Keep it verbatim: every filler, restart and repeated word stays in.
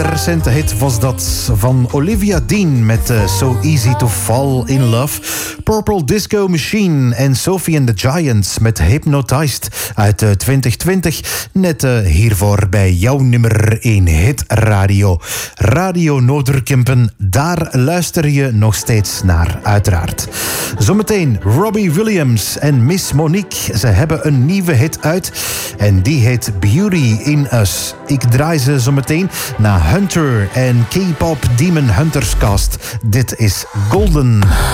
recente hit was dat van Olivia Dean met uh, So Easy to Fall in Love. Purple Disco Machine en Sophie and the Giants met Hypnotized uit uh, twintig twintig. Net uh, hiervoor bij jouw nummer één hit radio. Radio Noorderkempen, daar luister je nog steeds naar, uiteraard. Zometeen Robbie Williams en Miss Monique. Ze hebben een nieuwe hit uit en die heet Beauty in Us. Ik draai ze zometeen naar Hunter en K-pop Demon Hunters Cast. Dit is Golden.